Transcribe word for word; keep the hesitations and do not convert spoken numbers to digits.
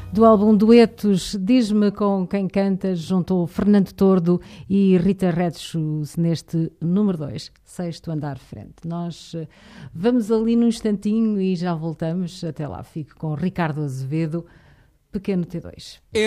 Do álbum Duetos, Diz-me com quem cantas, juntou Fernando Tordo e Rita Red Shoes neste número dois, Sexto Andar Frente. Nós vamos ali num instantinho e já voltamos. Até lá, fico com Ricardo Azevedo, Pequeno T dois.